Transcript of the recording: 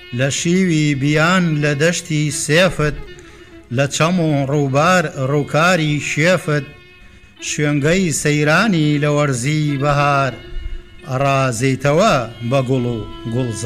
لە شیوی بیان لە دەشتی سێفت لە چەم و ڕووبار ڕووکاری شێفت شوێنگەی سەیرانی لە وەرزی بەهار ئەڕازیتەوە بە گوڵ و گوڵزار